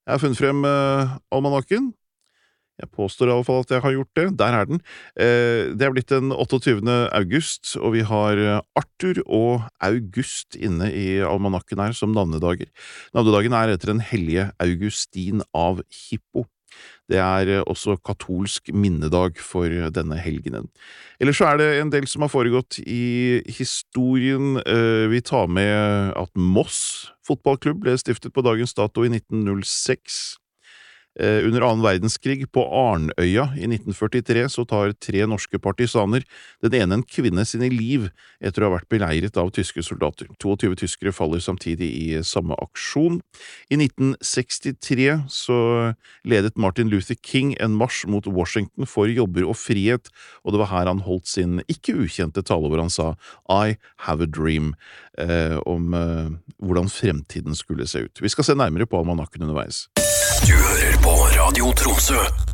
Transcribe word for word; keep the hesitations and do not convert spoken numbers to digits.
Jeg har funnet frem uh, almanakken. Jeg påstår i alle fall at jeg har gjort det. Der er den. Eh, det er blitt den otteogtyvende august, og vi har Arthur og August inne i almanakken her som navnedager. Navnedagen er etter den hellige Augustin av Hippo. Det er også katolsk minnedag for denne helgenen. Ellers så er det en del som har foregått i historien. Vi tar med at Moss fotballklubb ble stiftet på dagens dato i nitten null seks. Under annen verdenskrig på Arnøya i nitten førtitre så tar tre norske partisaner, den ene en kvinne sine liv etter å ha vært beleiret av tyske soldater. tjueto tyskere faller samtidig i samme aksjon. I nitten sekstitre så ledet Martin Luther King en marsj mot Washington for jobber og frihet, og det var her han holdt sin ikke ukjente tale hvor han sa «I have a dream» eh, om eh, hvordan fremtiden skulle se ut. Vi skal se nærmere på almanakken underveis. Du hører på Radio Tromsø.